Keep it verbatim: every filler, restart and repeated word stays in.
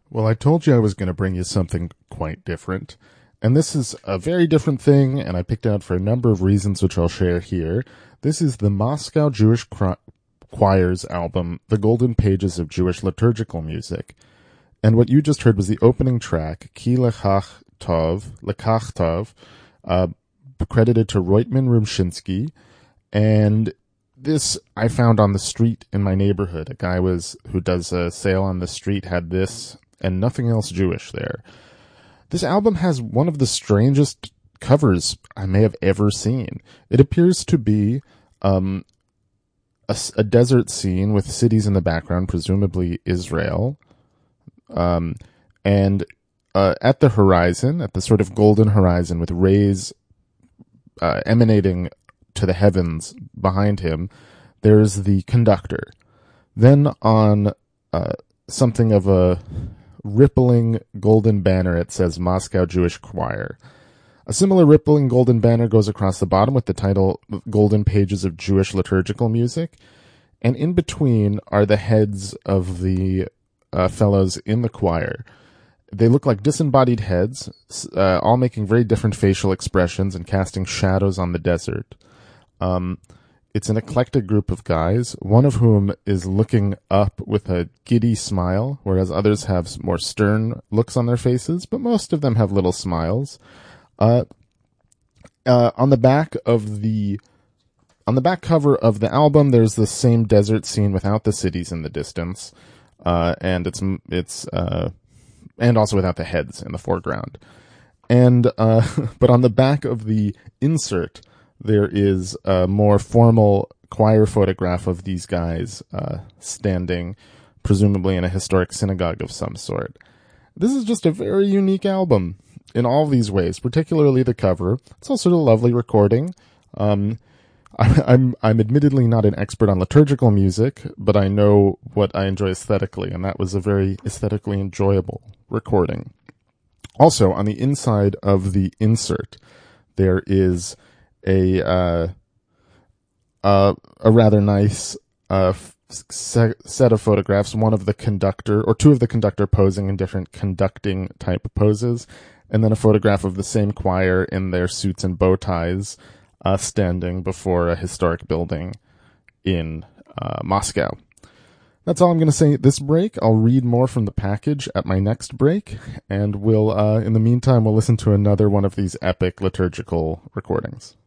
Well, I told you I was going to bring you something quite different. And this is a very different thing, and I picked it out for a number of reasons, which I'll share here. This is the Moscow Jewish Choir's album, The Golden Pages of Jewish Liturgical Music. And what you just heard was the opening track, Ki Lekach Tov, Lekach Tov, uh, credited to Roitman Rumshinsky. And this I found on the street in my neighborhood. A guy was who does a sale on the street had this and nothing else Jewish there. This album has one of the strangest covers I may have ever seen. It appears to be um, a, a desert scene with cities in the background, presumably Israel. Um, and uh, at the horizon, at the sort of golden horizon with rays uh, emanating to the heavens behind him, there's the conductor. Then on uh, something of a rippling golden banner, it says Moscow Jewish Choir. A similar rippling golden banner goes across the bottom with the title Golden Pages of Jewish Liturgical Music. And in between are the heads of the uh, fellows in the choir. They look like disembodied heads, uh, all making very different facial expressions and casting shadows on the desert. Um, it's an eclectic group of guys, one of whom is looking up with a giddy smile, whereas others have more stern looks on their faces, but most of them have little smiles. Uh, uh, on the back of the, on the back cover of the album, there's the same desert scene without the cities in the distance, uh, and it's, it's, uh, and also without the heads in the foreground. And, uh, but on the back of the insert, there is a more formal choir photograph of these guys uh, standing, presumably in a historic synagogue of some sort. This is just a very unique album in all these ways, particularly the cover. It's also a lovely recording. Um, I, I'm I'm admittedly not an expert on liturgical music, but I know what I enjoy aesthetically, and that was a very aesthetically enjoyable recording. Also, on the inside of the insert, there is a uh, uh, a rather nice uh, se- set of photographs, one of the conductor, or two of the conductor posing in different conducting type poses, and then a photograph of the same choir in their suits and bow ties uh, standing before a historic building in uh, Moscow. That's all I'm going to say at this break. I'll read more from the package at my next break, and we'll, uh, in the meantime, we'll listen to another one of these epic liturgical recordings.